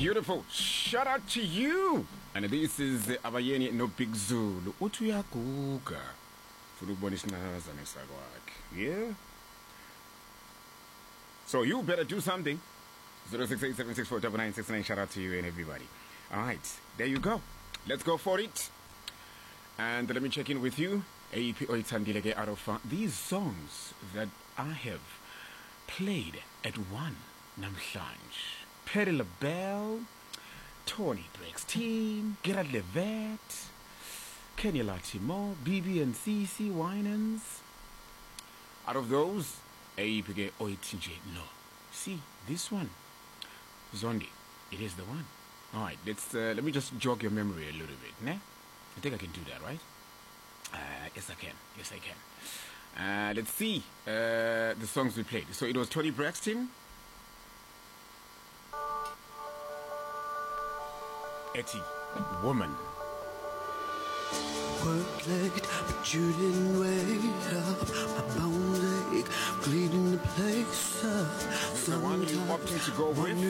Beautiful. Shout out to you. And this is Abayeni no Big Zulu. Utuyaguga. Yeah. So you better do something. 068764969. Shout out to you and everybody. All right, there you go. Let's go for it. And let me check in with you. AEP Oitandilege out of these songs that I have played at one namhlanje. Perry LaBelle, Tony Breaks Team, Gerard Levette, Kenya Latimo, BB and CC Winans. Out of those, AEP Oitinje no. See, this one, Zondi, it is the one. All right, let me just jog your memory a little bit, ne? I think I can do that, right? Yes, I can. Yes, I can. Let's see the songs we played. So it was Tony Braxton, Etty, Woman. Work late, but you didn't wait up. My bones ache, cleaning the place up. This is the one you opted to go with.